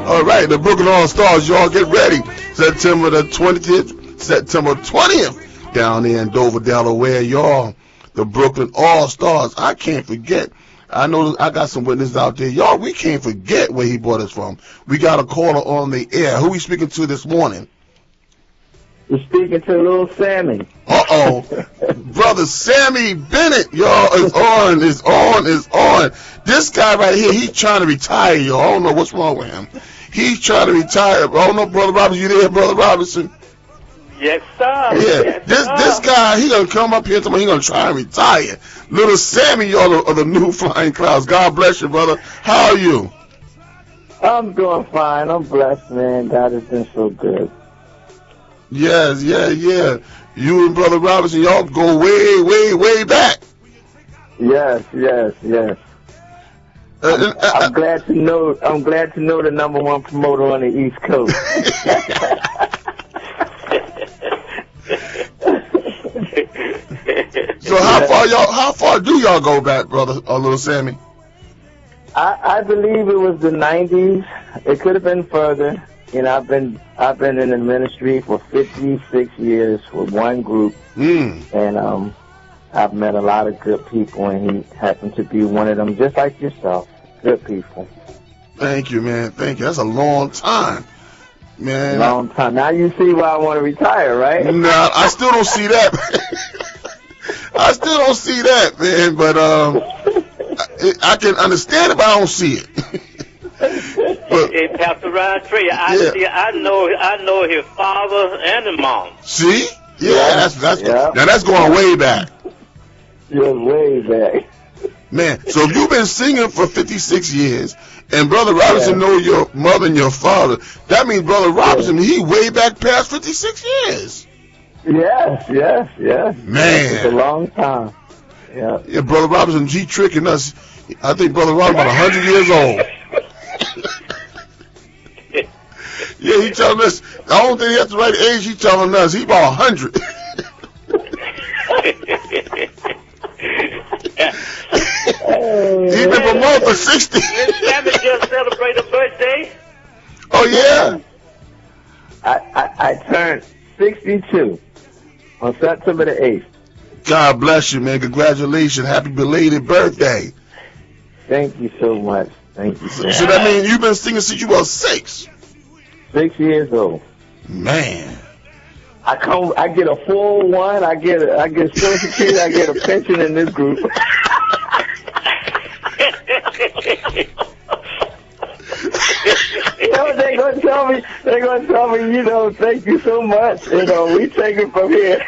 All right, the Brooklyn All Stars, y'all get ready. September the 20th, down there in Dover, Delaware, y'all. The Brooklyn All Stars. I can't forget. I know I got some witnesses out there. Y'all, we can't forget where he brought us from. We got a caller on the air. Who we speaking to this morning? You're speaking to Little Sammy. Uh-oh. Brother Sammy Bennett, y'all, is on. This guy right here, he's trying to retire, y'all. I don't know what's wrong with him. He's trying to retire. I don't know, Brother Robinson, you there, Brother Robinson? Yes, sir. Yeah, yes, this guy, he gonna come up here and tell me he gonna try and retire. Little Sammy, y'all, of the New Flying Clouds. God bless you, brother. How are you? I'm doing fine. I'm blessed, man. God has been so good. Yes, yeah. You and Brother Robinson, y'all go way back. Yes. I'm glad to know the #1 promoter on the East Coast. So how far do y'all go back, brother, Little Sammy? I believe it was the 90s. It could have been further. You know, I've been in the ministry for 56 years with one group, and I've met a lot of good people, and he happened to be one of them, just like yourself. Good people. Thank you, man. Thank you. That's a long time, man. Long time. Now you see why I want to retire, right? No, I still don't see that. I still don't see that, man. But I can understand it, but I don't see it. Hey, Pastor Ryan Trey, I know his father and his mom. See? Yeah, now that's going way back. Yeah, way back. Man, so if you've been singing for 56 years, and Brother Robinson know your mother and your father, that means Brother Robinson, he way back past 56 years. Yes. Man. It's a long time. Yeah. Yeah, Brother Robinson, he tricking us. I think Brother Robinson about 100 years old. Yeah, he telling us, I don't think that's the right age he telling us. He about 100. He been promoted for 60. Did Sammy just celebrate a birthday? Oh, yeah? I turned 62 on September the 8th. God bless you, man. Congratulations. Happy belated birthday. Thank you so much. Thank you so much. So that means you've been singing since you were 6? 6 years old. Man. I get a 401, I get Social Security, I get a pension in this group. You know, they're gonna tell me, you know, thank you so much. You know, we take it from here.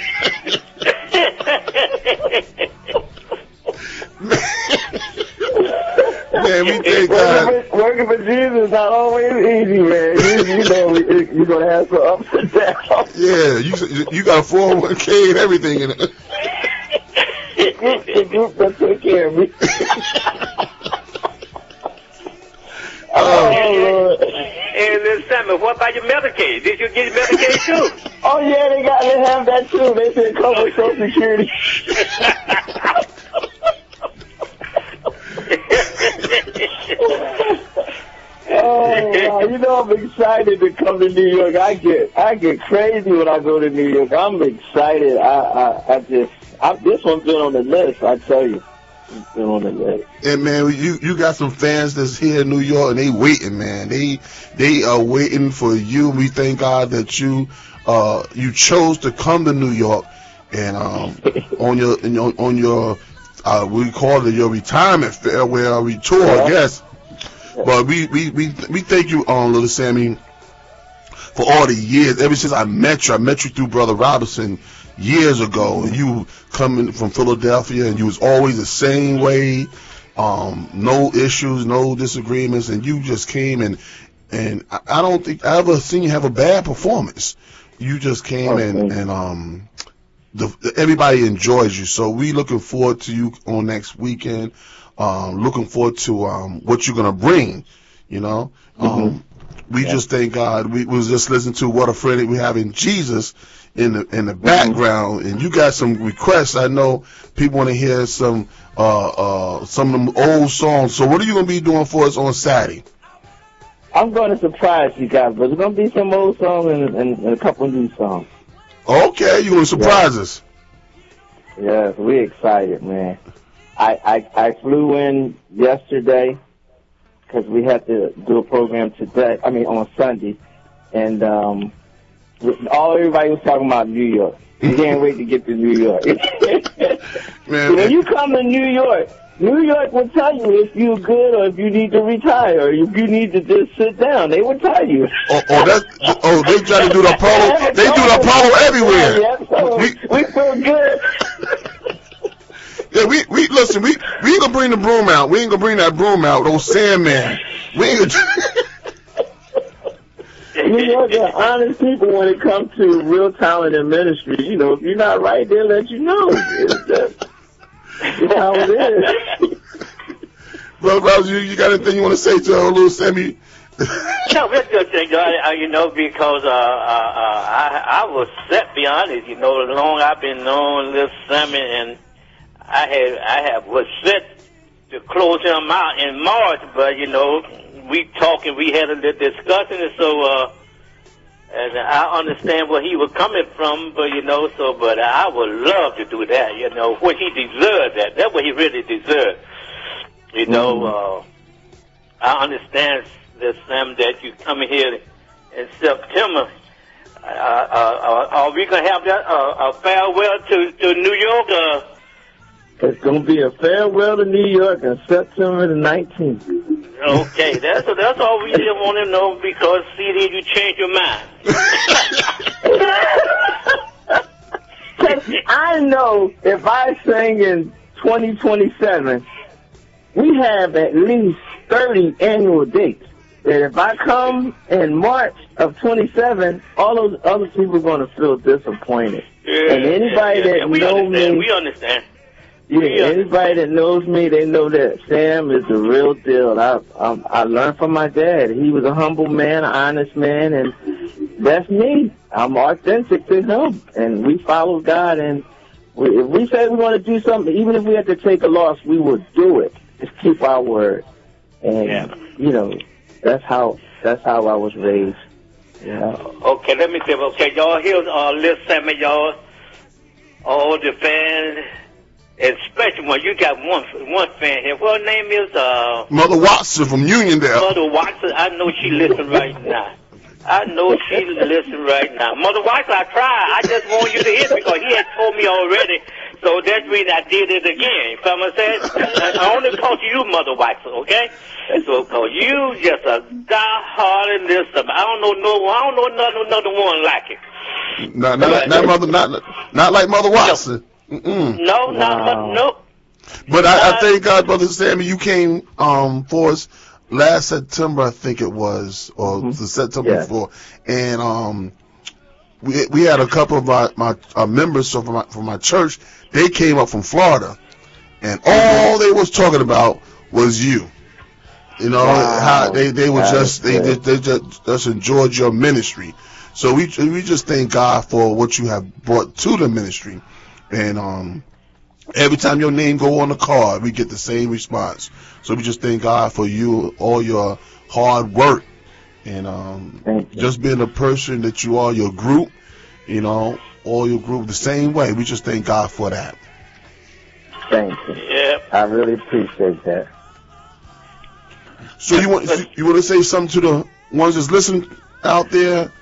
Man, we thank God. Working for Jesus is not always easy, man. You know, you're going to have some ups and downs. Yeah, you got a 401k and everything in it. The group that took care of me. Lord. Hey, Sammy, what about your Medicaid? Did you get your Medicaid too? Oh, yeah, they have that too. They said come with Social Security. Oh, you know, I'm excited to come to New York. I get crazy when I go to New York. I'm excited. This one's been on the list, I tell you. It's been on the list. And man, you got some fans that's here in New York, and they waiting, man. They are waiting for you. We thank God that you chose to come to New York, and on your we call it your retirement farewell tour, I guess. But we thank you, Little Sammy, for all the years. Ever since I met you through Brother Robinson years ago, and you coming from Philadelphia, and you was always the same way, no issues, no disagreements, and you just came and I don't think I ever seen you have a bad performance. You just came and everybody enjoys you. So we looking forward to you on next weekend. Looking forward to what you're gonna bring. You know, we just thank God. We was just listening to What a Friend We Have in Jesus in the background, and you got some requests. I know people want to hear some of them old songs. So what are you gonna be doing for us on Saturday? I'm going to surprise you guys, but there's going to be some old songs and a couple new songs. Okay, you going to surprise us? Yes, we're excited, man. I flew in yesterday because we had to do a program today. I mean, on Sunday, and everybody was talking about New York. You can't wait to get to New York. Man, when you come to New York will tell you if you're good or if you need to retire or if you need to just sit down. They will tell you. They try to do the Apollo. They do the Apollo everywhere. Yeah, so we feel good. Yeah, we listen. We ain't gonna bring the broom out. We ain't gonna bring that broom out. Old Sandman. We ain't gonna. New York are honest people when it comes to real talent in ministry. You know, if you're not right, they'll let you know. It's how it is. Well, Rouse, you got anything you want to say to little Sammy? No, that's good thing, because I was set, be honest. The long I've been knowing little Sammy, and I was set to close him out in March, but we talking, we had a little discussion, and so and I understand where he was coming from, but but I would love to do that, what he deserved. That's what he really deserved. I understand this, Sam, that you coming here in September. Are we gonna have that a farewell to New York? It's gonna be a farewell to New York on September the 19th. Okay, that's all we just want to know, because see, did you change your mind? I know if I sing in 2027, we have at least 30 annual dates. That if I come in March of 27, all those other people are going to feel disappointed. Yeah, and anybody that knows me, we understand. Yeah, anybody that knows me, they know that Sam is the real deal. I learned from my dad. He was a humble man, an honest man, and that's me. I'm authentic to him, and we follow God. And if we say we want to do something, even if we have to take a loss, we will do it. Just keep our word. And that's how I was raised. Yeah. Okay, let me say. Okay, y'all, here's little Sammy, y'all, all the fans. Especially when you got one fan here. What her name is? Mother Watson from Uniondale. Mother Watson, I know she listen right now. Mother Watson, I tried. I just want you to hear it because he had told me already. So that's the reason I did it again. You know what I'm saying? I only called you Mother Watson, okay? So, cause you just a die-hard in this stuff. I don't know another one like it. Not like Mother Watson. No. But I thank God, Brother Sammy, you came for us last September, I think it was, or the September before, and we had a couple of my members from my church. They came up from Florida, and all they was talking about was you. How they were they just enjoyed your ministry. So we just thank God for what you have brought to the ministry. And every time your name go on the card, we get the same response. So we just thank God for you, all your hard work, and just being the person that you are, your group, all your group the same way. We just thank God for that. Thank you. Yeah. I really appreciate that. So you want to say something to the ones that's listening out there?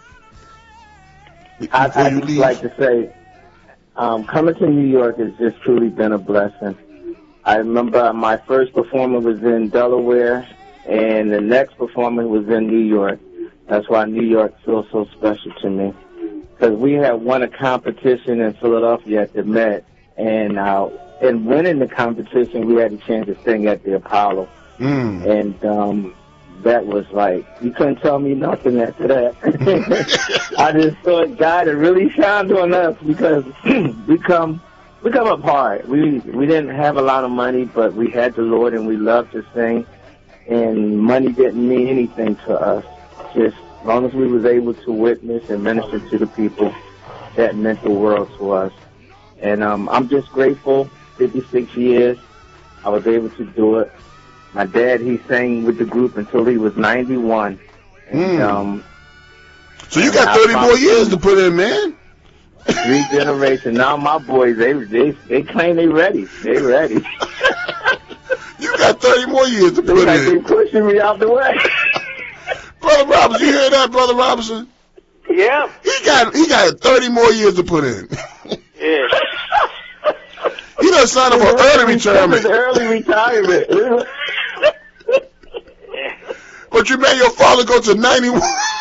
I'd just like to say, coming to New York has just truly been a blessing. I remember my first performance was in Delaware, and the next performance was in New York. That's why New York feels so special to me. Because we had won a competition in Philadelphia at the Met, and in winning the competition, we had a chance to sing at the Apollo. And that was like, you couldn't tell me nothing after that. I just thought God had really shined on us because we come up hard. We didn't have a lot of money, but we had the Lord and we loved to sing, and money didn't mean anything to us. Just as long as we was able to witness and minister to the people, that meant the world to us. And I'm just grateful, 56 years, I was able to do it. My dad, he sang with the group until he was 91. And, so you got 30 more years to put in, man. 3 generations. Now my boys, they claim they ready. They ready. You got 30 more years to put in. They pushing me out the way. Brother Robinson, you hear that, Brother Robinson? Yeah. He got 30 more years to put in. Yeah. He done signed up for early retirement. Early retirement. But you made your father go to 91.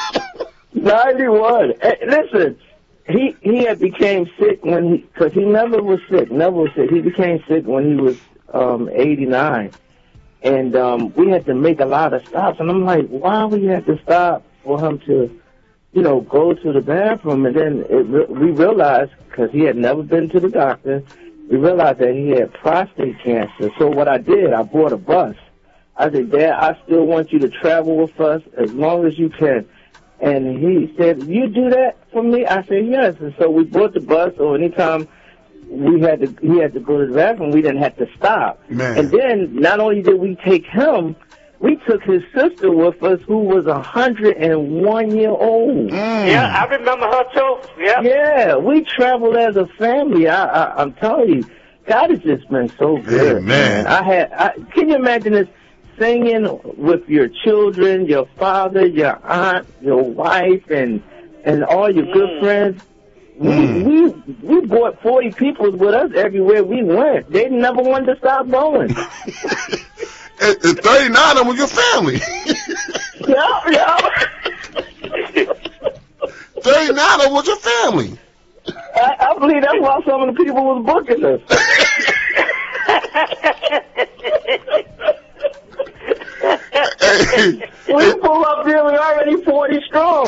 91. Hey, listen, he had became sick because he never was sick. He became sick when he was 89. And we had to make a lot of stops. And I'm like, why we had to stop for him to, go to the bathroom? And then we realized, because he had never been to the doctor, we realized that he had prostate cancer. So what I did, I bought a bus. I said, Dad, I still want you to travel with us as long as you can. And he said, you do that for me? I said, yes. And so we bought the bus, so anytime he had to go to the bathroom, we didn't have to stop. Man. And then not only did we take him, we took his sister with us, who was 101 years old. Yeah, I remember her too. Yeah. Yeah, we traveled as a family. I'm telling you, God has just been so good. Amen. Man. Can you imagine this? Singing with your children, your father, your aunt, your wife, and all your good friends. We brought 40 people with us everywhere we went. They never wanted to stop going. And 39 of them were your family. Yeah. 39 of them was your family. I believe that's why some of the people was booking us. We pull up there, we already 40 strong,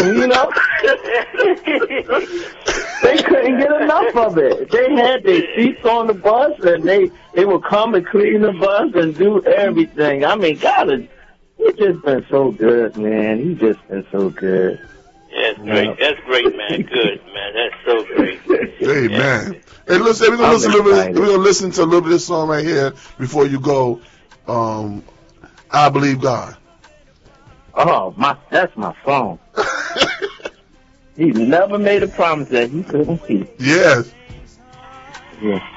They couldn't get enough of it. They had their seats on the bus, and they would come and clean the bus and do everything. I mean, God, he's just been so good, man. He's just been so good. That's great. That's great, man. Good, man. That's so great. Amen. Hey, listen, we're gonna listen to a little bit of this song right here before you go. I Believe God. Oh, that's my song. He never made a promise that he couldn't keep. Yes. Yeah.